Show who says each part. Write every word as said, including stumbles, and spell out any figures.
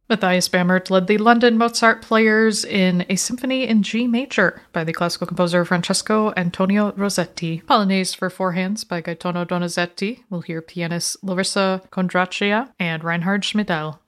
Speaker 1: Matthias Bamert led the London Mozart Players in a symphony in G major by the classical composer Francesco Antonio Rossetti. Polonaise for four hands by Gaetano Donizetti. We'll hear pianists Larissa Kondracea and Reinhard Schmidl.